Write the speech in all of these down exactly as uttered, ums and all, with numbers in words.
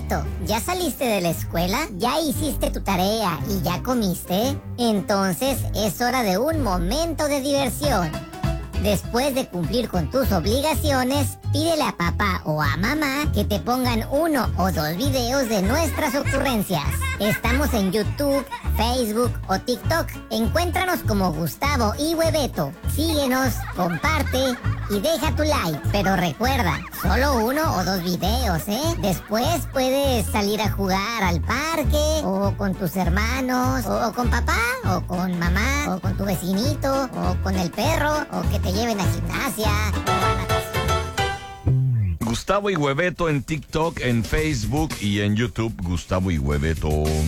Hueveto, ¿ya saliste de la escuela? ¿Ya hiciste tu tarea y ya comiste? Entonces es hora de un momento de diversión. Después de cumplir con tus obligaciones, pídele a papá o a mamá que te pongan uno o dos videos de nuestras ocurrencias. Estamos en YouTube, Facebook o TikTok. Encuéntranos como Gustavo y Hueveto. Síguenos, comparte y deja tu like. Pero recuerda, solo uno o dos videos, ¿eh? Después puedes salir a jugar al parque, o con tus hermanos, o con papá, o con mamá, o con tu vecinito, o con el perro, o que te lleven a gimnasia, o a natación. Gustavo y Hueveto en TikTok, en Facebook y en YouTube. Gustavo y Hueveto.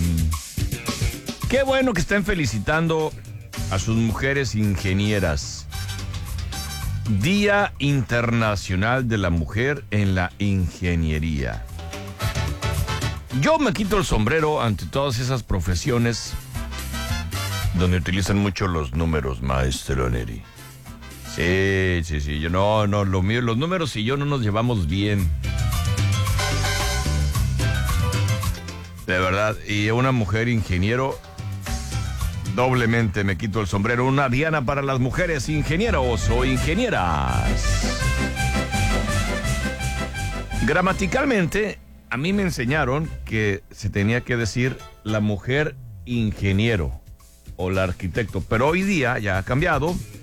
Qué bueno que estén felicitando a sus mujeres ingenieras. Día Internacional de la Mujer en la Ingeniería. Yo me quito el sombrero ante todas esas profesiones donde utilizan mucho los números, maestro Neri. Sí, sí, sí, yo no, no, lo mío, los números y yo no nos llevamos bien. De verdad, y una mujer ingeniero, doblemente me quito el sombrero. Una diana para las mujeres ingenieros o ingenieras. Gramaticalmente, a mí me enseñaron que se tenía que decir la mujer ingeniero o la arquitecto, pero hoy día ya ha cambiado.